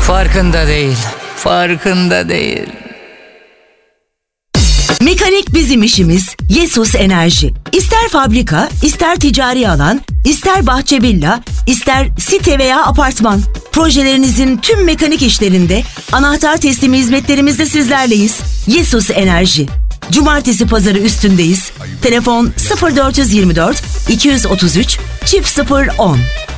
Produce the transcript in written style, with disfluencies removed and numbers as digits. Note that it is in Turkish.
Farkında değil. Farkında değil. Mekanik bizim işimiz. Yesus Enerji. İster fabrika, ister ticari alan, ister bahçe villa, ister site veya apartman. Projelerinizin tüm mekanik işlerinde anahtar teslimi hizmetlerimizde sizlerleyiz. Yesus Enerji. Cumartesi pazarı üstündeyiz. Telefon 0424 233 0010.